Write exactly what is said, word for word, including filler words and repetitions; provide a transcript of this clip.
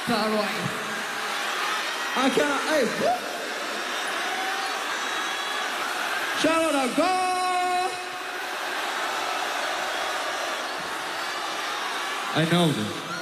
Alright. I can't. Hey. Shout out to God. I know this.